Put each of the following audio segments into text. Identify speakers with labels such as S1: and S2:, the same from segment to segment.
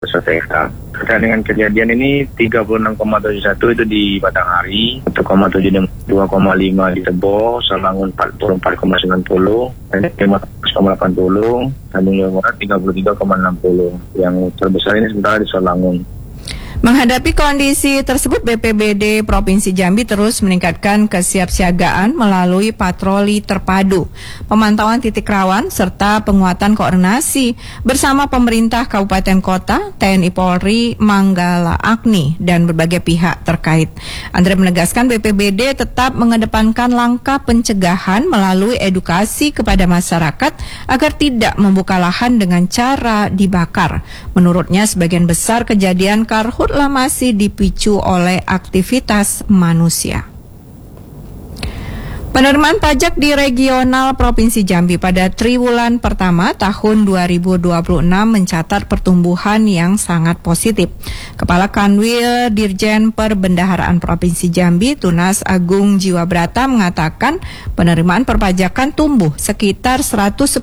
S1: hektar. Terkait dengan kejadian ini 36,71 itu di Batanghari, 1,7, 2,5 di Tebo, Sawangun 44,90, 15,80, Tanjung Jawa Barat 33,60. Yang terbesar ini sementara di Sawangun.
S2: Menghadapi kondisi tersebut, BPBD Provinsi Jambi terus meningkatkan kesiapsiagaan melalui patroli terpadu, pemantauan titik rawan, serta penguatan koordinasi bersama pemerintah kabupaten kota, TNI Polri, Manggala Agni, dan berbagai pihak terkait. Andre menegaskan BPBD tetap mengedepankan langkah pencegahan melalui edukasi kepada masyarakat agar tidak membuka lahan dengan cara dibakar. Menurutnya, sebagian besar kejadian karhutlah masih dipicu oleh aktivitas manusia. Penerimaan pajak di regional Provinsi Jambi pada triwulan pertama tahun 2026 mencatat pertumbuhan yang sangat positif. Kepala Kanwil Dirjen Perbendaharaan Provinsi Jambi, Tunas Agung Jiwabrata, mengatakan penerimaan perpajakan tumbuh sekitar 110,7%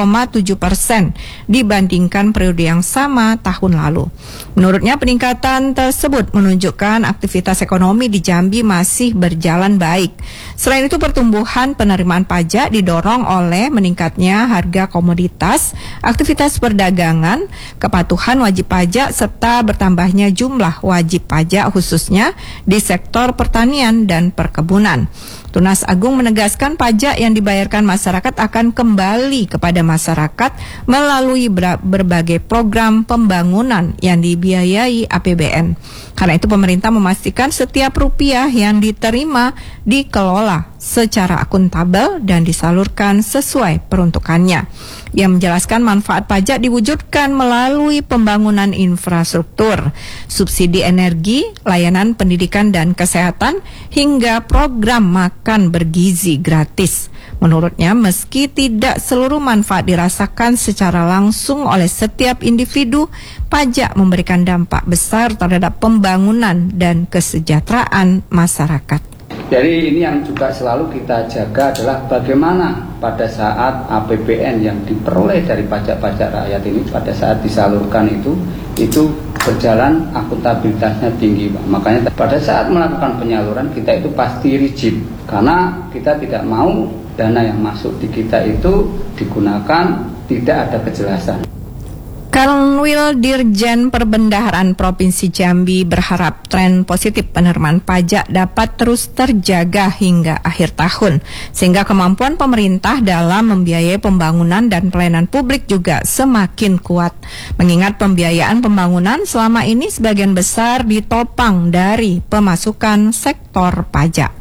S2: dibandingkan periode yang sama tahun lalu. Menurutnya, peningkatan tersebut menunjukkan aktivitas ekonomi di Jambi masih berjalan baik. Selain itu, pertumbuhan penerimaan pajak didorong oleh meningkatnya harga komoditas, aktivitas perdagangan, kepatuhan wajib pajak, serta bertambahnya jumlah wajib pajak khususnya di sektor pertanian dan perkebunan. Tunas Agung menegaskan pajak yang dibayarkan masyarakat akan kembali kepada masyarakat melalui berbagai program pembangunan yang dibiayai APBN. Karena itu pemerintah memastikan setiap rupiah yang diterima dikelola secara akuntabel dan disalurkan sesuai peruntukannya. Ia menjelaskan manfaat pajak diwujudkan melalui pembangunan infrastruktur, subsidi energi, layanan pendidikan dan kesehatan, hingga program makan bergizi gratis. Menurutnya, meski tidak seluruh manfaat dirasakan secara langsung oleh setiap individu, pajak memberikan dampak besar terhadap pembangunan dan kesejahteraan masyarakat.
S3: Jadi ini yang juga selalu kita jaga adalah bagaimana pada saat APBN yang diperoleh dari pajak-pajak rakyat ini pada saat disalurkan itu berjalan akuntabilitasnya tinggi, Pak. Makanya pada saat melakukan penyaluran kita itu pasti rigid karena kita tidak mau dana yang masuk di kita itu digunakan tidak ada kejelasan.
S2: Kanwil Dirjen Perbendaharaan Provinsi Jambi berharap tren positif penerimaan pajak dapat terus terjaga hingga akhir tahun, sehingga kemampuan pemerintah dalam membiayai pembangunan dan pelayanan publik juga semakin kuat. Mengingat pembiayaan pembangunan selama ini sebagian besar ditopang dari pemasukan sektor pajak.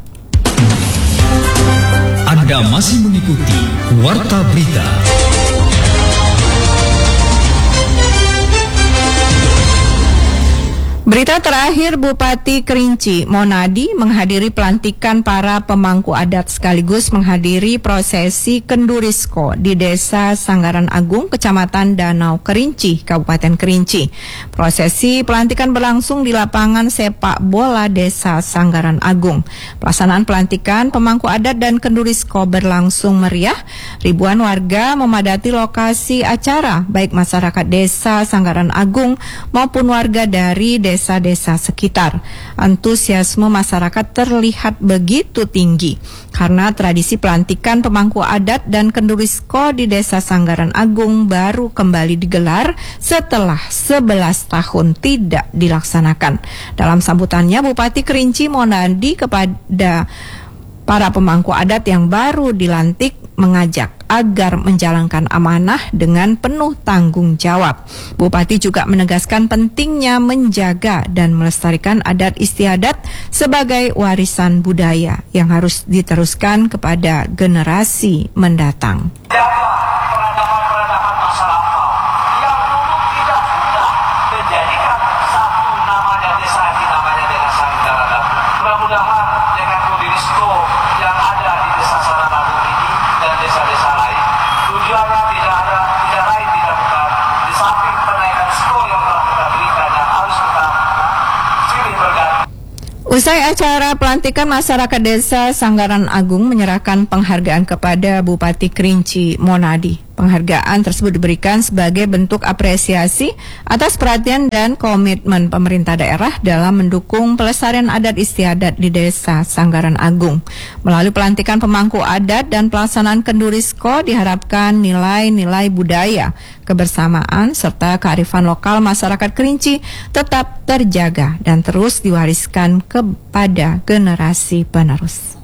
S4: Anda masih mengikuti Warta Berita.
S2: Berita terakhir, Bupati Kerinci Monadi menghadiri pelantikan para pemangku adat sekaligus menghadiri prosesi Kendurisko di Desa Sanggaran Agung, Kecamatan Danau Kerinci, Kabupaten Kerinci. Prosesi pelantikan berlangsung di lapangan sepak bola Desa Sanggaran Agung. Pelaksanaan pelantikan pemangku adat dan Kendurisko berlangsung meriah. Ribuan warga memadati lokasi acara, baik masyarakat Desa Sanggaran Agung maupun warga dari desa-desa sekitar. Antusiasme masyarakat terlihat begitu tinggi karena tradisi pelantikan pemangku adat dan Kendurisko di Desa Sanggaran Agung baru kembali digelar setelah 11 tahun tidak dilaksanakan. Dalam sambutannya, Bupati Kerinci Monadi kepada para pemangku adat yang baru dilantik mengajak agar menjalankan amanah dengan penuh tanggung jawab. Bupati juga menegaskan pentingnya menjaga dan melestarikan adat istiadat sebagai warisan budaya yang harus diteruskan kepada generasi mendatang. Usai acara pelantikan, masyarakat Desa Sanggaran Agung menyerahkan penghargaan kepada Bupati Kerinci Monadi. Penghargaan tersebut diberikan sebagai bentuk apresiasi atas perhatian dan komitmen pemerintah daerah dalam mendukung pelestarian adat istiadat di Desa Sanggaran Agung. Melalui pelantikan pemangku adat dan pelaksanaan Kendurisko diharapkan nilai-nilai budaya, kebersamaan, serta kearifan lokal masyarakat Kerinci tetap terjaga dan terus diwariskan kepada generasi penerus.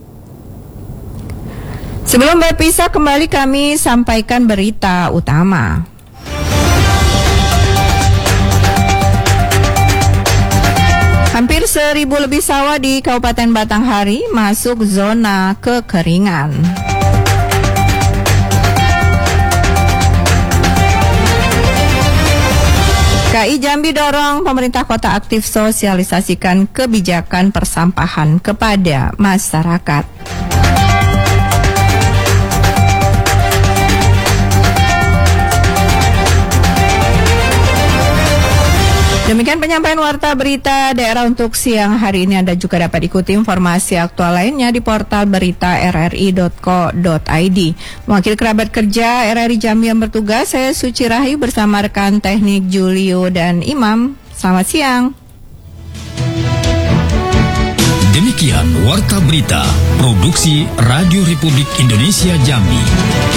S2: Sebelum berpisah kembali kami sampaikan berita utama. Hampir 1.000 lebih sawah di Kabupaten Batanghari masuk zona kekeringan. KI Jambi dorong pemerintah kota aktif sosialisasikan kebijakan persampahan kepada masyarakat. Demikian penyampaian warta berita daerah untuk siang hari ini. Anda juga dapat ikuti informasi aktual lainnya di portal berita rri.co.id. Mewakili kerabat kerja RRI Jambi yang bertugas, saya Suci Rahayu bersama rekan teknik Julio dan Imam. Selamat siang.
S4: Demikian warta berita produksi Radio Republik Indonesia Jambi.